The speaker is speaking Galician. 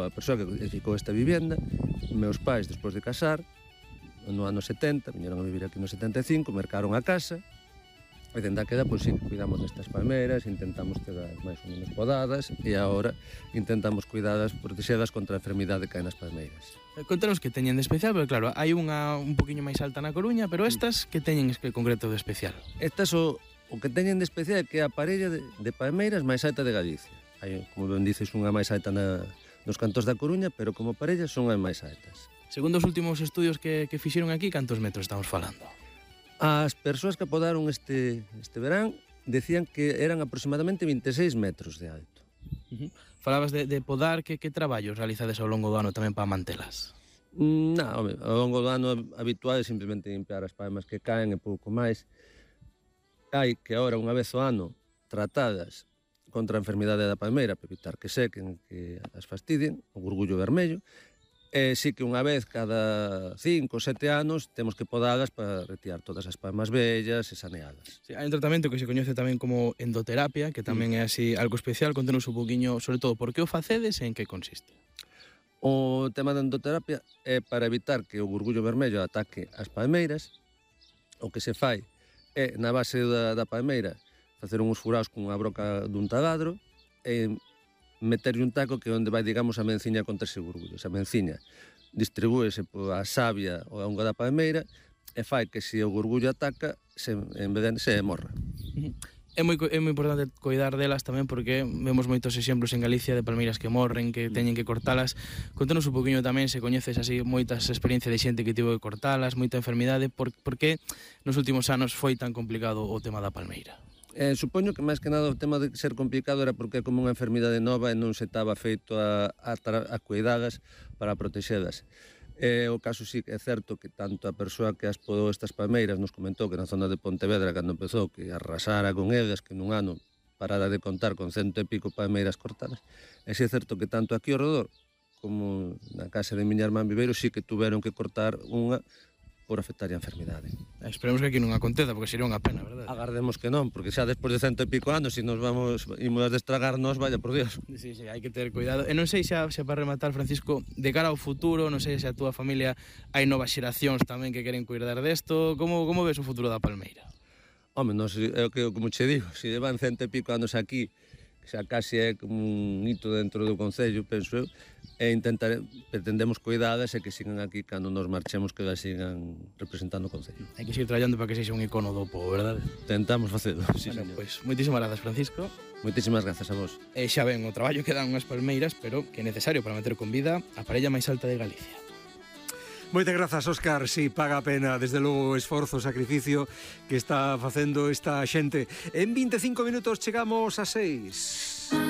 a persoa que edificou esta vivenda. Meus pais, despois de casar, no ano 70, viñeron a vivir aquí no 75, mercaron a casa, e dende aquela, pois sí, cuidamos destas palmeras, intentamos tedas máis ou menos podadas, e agora intentamos cuidadas, protexedas contra a enfermidade que hai nas palmeiras. Contanos que teñen de especial, porque claro, hai unha un poquinho máis alta na Coruña, pero estas que teñen en concreto de especial? Estas o que teñen de especial é que é a parella de palmeiras máis alta de Galicia. Hai, como ben dices, unha máis alta nos cantos da Coruña, pero como parella son as máis altas. Segundo os últimos estudios que fixeron aquí, cantos metros estamos falando? As persoas que podaron este verán decían que eran aproximadamente 26 metros de alto. Falabas de podar, que traballos realizades ao longo do ano tamén para mantelas? Home, ao longo do ano habitual é simplemente limpiar as palmas que caen e pouco máis. Hai que agora, unha vez ao ano, tratadas contra a enfermidade da palmeira para evitar que sequen, que as fastidien, o gurgullo vermello. E sí que unha vez cada 5 ou 7 anos temos que podalas para retirar todas as palmas vellas e sanealas. Sí, hai un tratamento que se coñece tamén como endoterapia, que tamén é así algo especial. Contenos un poquinho, sobre todo, por que o facedes e en que consiste? O tema da endoterapia é para evitar que o gurgullo vermello ataque as palmeiras. O que se fai é, na base da palmeira, facer uns furaos con unha broca dun taladro e meterlle un taco que é onde vai, digamos, a menciña contra ese gurgullo. Esa menciña distribúese pola savia ou a unga da palmeira e fai que se o gurgullo ataca, se morra. É moi importante cuidar delas tamén porque vemos moitos exemplos en Galicia de palmeiras que morren, que teñen que cortalas. Contanos un poquinho tamén, se coñeces así moitas experiencias de xente que tivo que cortalas, moita enfermidade, por que nos últimos anos foi tan complicado o tema da palmeira? Supoño que máis que nada o tema de ser complicado era porque é como unha enfermidade nova e non se estaba feito a cuidadas para protexedas. O caso sí que é certo que tanto a persoa que as podou estas palmeiras nos comentou que na zona de Pontevedra, cando empezou, que arrasara con elas, que nun ano parara de contar con 100 e pico palmeiras cortadas. E sí é certo que tanto aquí ao redor como na casa de miña irmán Viveiro sí que tuveron que cortar unha por afectar a enfermidade. Esperemos que aquí non aconteza, porque sería unha pena, verdade? Agardemos que non, porque xa despois de 100 e pico anos, se nos imos a destragarnos, vaya por Dios. Sí, hai que ter cuidado. E non sei xa para rematar, Francisco, de cara ao futuro, non sei se a túa familia hai novas xeracións tamén que queren cuidar desto. Como ves o futuro da palmeira? Home, como che digo, se llevan 100 e pico anos aquí, que xa casi é como un hito dentro do Concello, penso eu, e pretendemos cuidadas e que sigan aquí cando nos marchemos, que elas sigan representando o Concello. Hai que seguir traballando para que sexa un icono do povo, verdade? Tentamos facelo, sí, bueno, señor. Pois, moitísimas grazas, Francisco. Moitísimas grazas a vos. E xa ven o traballo que dan unhas palmeiras, pero que é necesario para meter con vida a parella máis alta de Galicia. Moitas grazas, Óscar. Si, paga a pena, desde logo, o esforzo, o sacrificio que está facendo esta xente. En 25 minutos chegamos a 6.